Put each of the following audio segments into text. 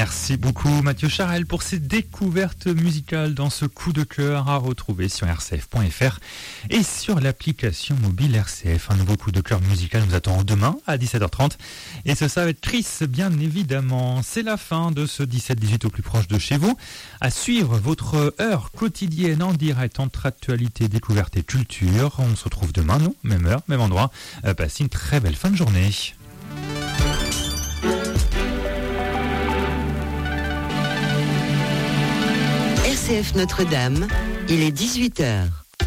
Merci beaucoup Mathieu Charel pour ces découvertes musicales dans ce coup de cœur à retrouver sur rcf.fr et sur l'application mobile RCF. Un nouveau coup de cœur musical nous attend demain à 17h30 et ça va être Chris bien évidemment. C'est la fin de ce 17-18 au plus proche de chez vous. À suivre votre heure quotidienne en direct entre actualité, découverte et culture. On se retrouve demain, nous, même heure, même endroit. Passez une très belle fin de journée. RCF Notre-Dame, il est 18h.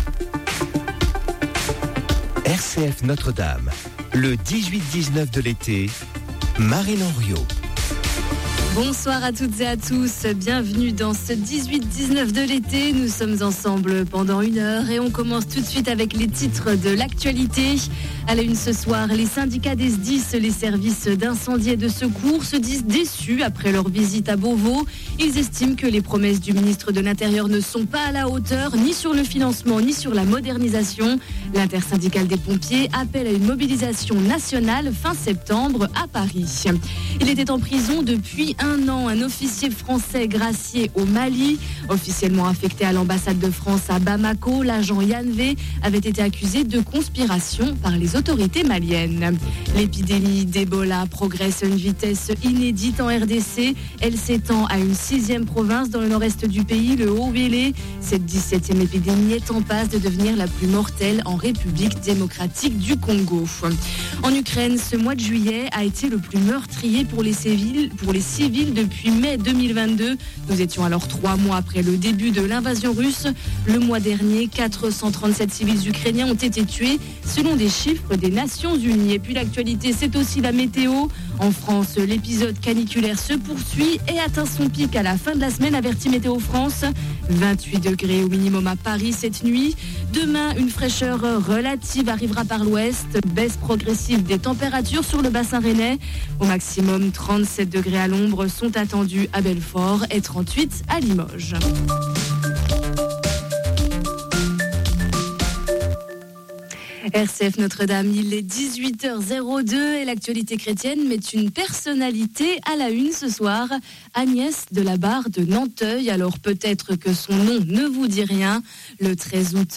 RCF Notre-Dame, le 18-19 de l'été, Marine Henriot. Bonsoir à toutes et à tous, bienvenue dans ce 18-19 de l'été. Nous sommes ensemble pendant 1 heure et on commence tout de suite avec les titres de l'actualité. À la une ce soir, les syndicats des SDIS, les services d'incendie et de secours, se disent déçus après leur visite à Beauvau. Ils estiment que les promesses du ministre de l'Intérieur ne sont pas à la hauteur, ni sur le financement, ni sur la modernisation. L'intersyndicale des pompiers appelle à une mobilisation nationale fin septembre à Paris. Il était en prison depuis 1 an, un officier français gracié au Mali. Officiellement affecté à l'ambassade de France à Bamako, l'agent Yann V avait été accusé de conspiration par les autorités maliennes. L'épidémie d'Ebola progresse à une vitesse inédite en RDC. Elle s'étend à une 6e province dans le nord-est du pays, le Haut-Uélé. Cette 17e épidémie est en passe de devenir la plus mortelle en République démocratique du Congo. En Ukraine, ce mois de juillet a été le plus meurtrier pour les civils depuis mai 2022. Nous étions alors 3 mois après le début de l'invasion russe. Le mois dernier, 437 civils ukrainiens ont été tués selon des chiffres des Nations Unies. Et puis l'actualité, c'est aussi la météo. En France, l'épisode caniculaire se poursuit et atteint son pic à la fin de la semaine, avertit Météo France. 28 degrés au minimum à Paris cette nuit. Demain, une fraîcheur relative arrivera par l'ouest. Baisse progressive des températures sur le bassin rennais. Au maximum, 37 degrés à l'ombre sont attendus à Belfort et 38 à Limoges. RCF Notre-Dame, il est 18h02 et l'actualité chrétienne met une personnalité à la une ce soir, Agnès de la Barre de Nanteuil. Alors peut-être que son nom ne vous dit rien. Le 13 août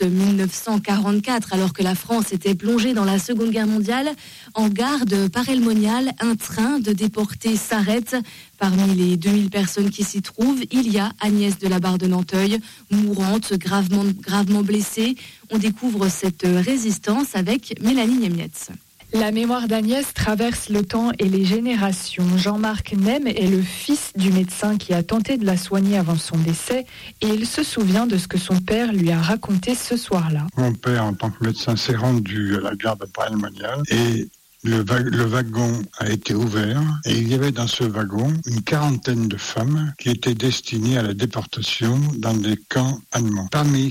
1944, alors que la France était plongée dans la Seconde Guerre mondiale, en gare de Paray-le-Monial, un train de déportés s'arrête. Parmi les 2000 personnes qui s'y trouvent, il y a Agnès de la Barre de Nanteuil, mourante, gravement blessée. On découvre cette résistance avec Mélanie Niemietz. La mémoire d'Agnès traverse le temps et les générations. Jean-Marc Nem est le fils du médecin qui a tenté de la soigner avant son décès et il se souvient de ce que son père lui a raconté ce soir-là. Mon père, en tant que médecin, s'est rendu à la gare de Paray-le-Monial et le wagon a été ouvert et il y avait dans ce wagon une 40aine de femmes qui étaient destinées à la déportation dans des camps allemands. Parmi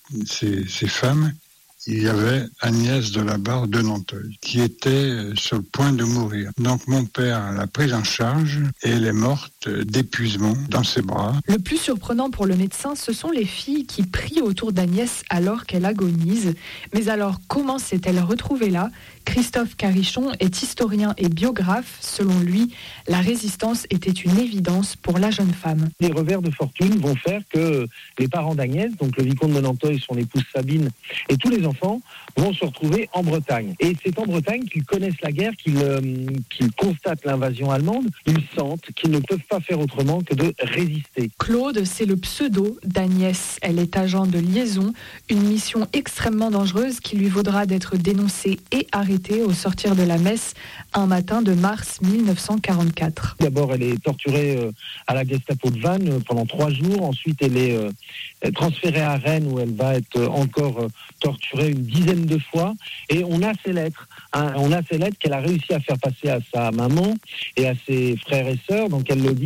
ces femmes, il y avait Agnès de la Barre de Nanteuil, qui était sur le point de mourir. Donc mon père l'a prise en charge et elle est morte d'épuisement dans ses bras. Le plus surprenant pour le médecin, ce sont les filles qui prient autour d'Agnès alors qu'elle agonise. Mais alors, comment s'est-elle retrouvée là ? Christophe Carichon est historien et biographe. Selon lui, la résistance était une évidence pour la jeune femme. Les revers de fortune vont faire que les parents d'Agnès, donc le vicomte de Nanteuil, son épouse Sabine, et tous les enfants vont se retrouver en Bretagne. Et c'est en Bretagne qu'ils connaissent la guerre, qu'ils constatent l'invasion allemande. Ils sentent qu'ils ne peuvent pas faire autrement que de résister. Claude, c'est le pseudo d'Agnès. Elle est agent de liaison, une mission extrêmement dangereuse qui lui vaudra d'être dénoncée et arrêtée au sortir de la messe un matin de mars 1944. D'abord, elle est torturée à la Gestapo de Vannes pendant 3 jours. Ensuite, elle est transférée à Rennes où elle va être encore torturée une 10aine de fois. Et on a ces lettres. On a ces lettres qu'elle a réussi à faire passer à sa maman et à ses frères et sœurs. Donc elle le dit.